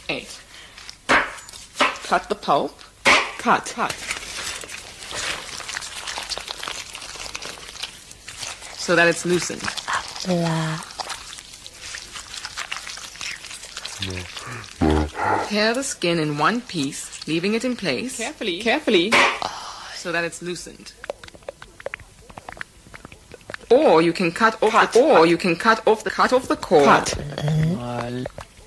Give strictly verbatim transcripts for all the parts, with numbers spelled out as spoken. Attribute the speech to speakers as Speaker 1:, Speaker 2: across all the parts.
Speaker 1: Eight. Cut the pulp. Cut. Cut. So that it's loosened.
Speaker 2: Blah.
Speaker 1: Tear the skin in one piece, leaving it in place. Carefully. Carefully. So that it's loosened. Or you can cut off cut. the or you can cut off the cut off the core. Cut. Uh.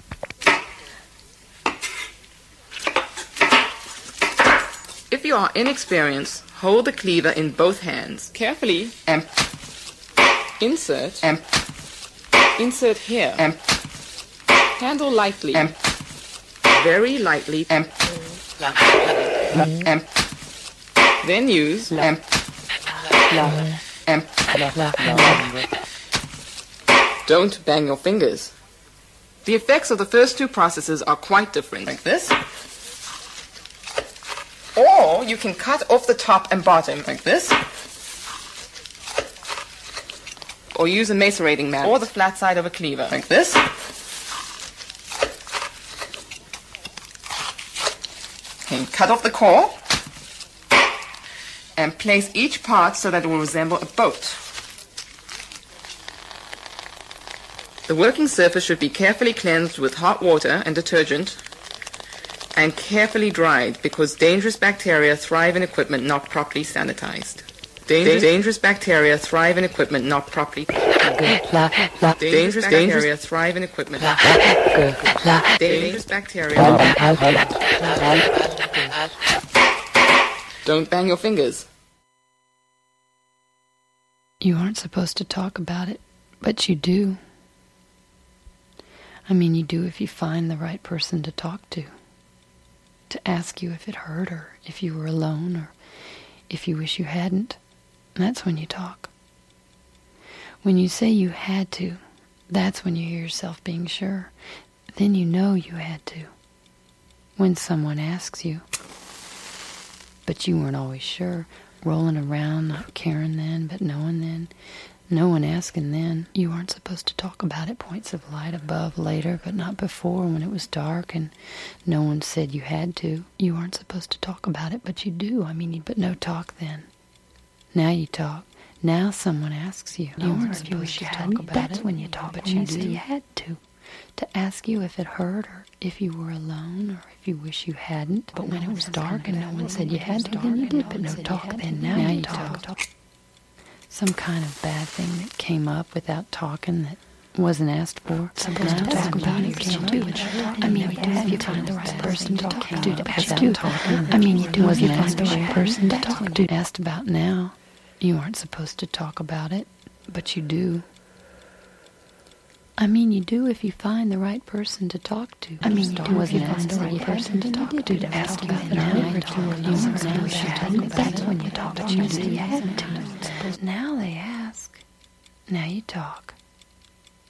Speaker 1: If you are inexperienced, hold the cleaver in both hands. Carefully. And insert. And insert here. And handle lightly. And very lightly. And and then use. And and don't bang your fingers. The effects of the first two processes are quite different. Like this. Or you can cut off the top and bottom like this. Or use a macerating mat or the flat side of a cleaver like this. Okay, cut off the core and place each part so that it will resemble a boat. The working surface should be carefully cleansed with hot water and detergent and carefully dried because dangerous bacteria thrive in equipment not properly sanitized. Dangerous, dangerous bacteria thrive in equipment not properly... Dangerous bacteria thrive in equipment... Dangerous bacteria... Don't bang your fingers.
Speaker 2: You aren't supposed to talk about it, but you do. I mean, you do if you find the right person to talk to. To ask you if it hurt or if you were alone or if you wish you hadn't. That's when you talk. When you say you had to, that's when you hear yourself being sure. Then you know you had to. When someone asks you, but you weren't always sure, rolling around, not caring then, but knowing then, no one asking then. You weren't supposed to talk about it. Points of light above later, but not before when it was dark and no one said you had to. You weren't supposed to talk about it, but you do. I mean, but no talk then. Now you talk. Now someone asks you. You weren't supposed to talk about it. That's when you talk, but you do. You had to. To ask you if it hurt or if you were alone or if you wish you hadn't. But when it was dark and no one said you had to, then you did. But no talk then. Now you talk. Some kind of bad thing that came up without talking that wasn't asked for. Something to talk about. You can't do it. I mean, you do if you find the right person to talk to. To ask to. I mean, you do if you find the right person to talk to. Asked about now. You aren't supposed to talk about it, but you do. I mean, you do if you find the right person to talk to. I mean, you do if you find the right person to talk to. To ask about now. That's when you talk, but you say you had to. Now they ask. Now you talk.